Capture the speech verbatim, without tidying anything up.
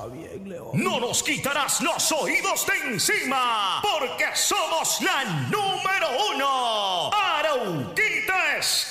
Está bien, León. No nos quitarás los oídos de encima, porque somos la número uno. Arauquita